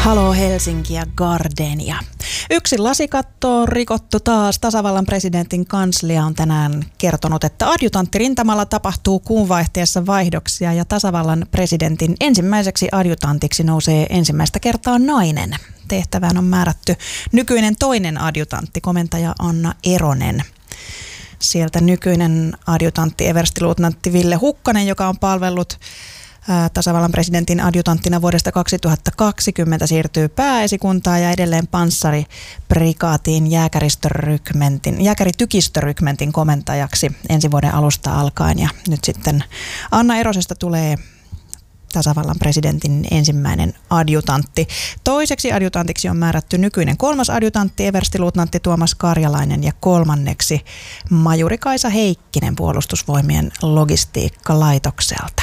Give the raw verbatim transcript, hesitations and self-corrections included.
Halo Helsinki ja Gardenia. Yksi lasikatto on rikottu taas. Tasavallan presidentin kanslia on tänään kertonut, että adjutanttirintamalla tapahtuu kuunvaihteessa vaihdoksia ja tasavallan presidentin ensimmäiseksi adjutantiksi nousee ensimmäistä kertaa nainen. Tehtävään on määrätty nykyinen toinen adjutantti, komentaja Anna Eronen. Sieltä nykyinen adjutantti, everstiluutnantti Ville Hukkanen, joka on palvellut tasavallan presidentin adjutanttina vuodesta kaksituhattakaksikymmentä, siirtyy pääesikuntaan ja edelleen panssariprikaatiin jääkäristörykmentin, jääkäritykistörykmentin komentajaksi ensi vuoden alusta alkaen. Ja nyt sitten Anna Erosesta tulee tasavallan presidentin ensimmäinen adjutantti. Toiseksi adjutantiksi on määrätty nykyinen kolmas adjutantti, everstiluutnantti Tuomas Karjalainen, ja kolmanneksi majuri Kaisa Heikkinen Puolustusvoimien logistiikkalaitokselta.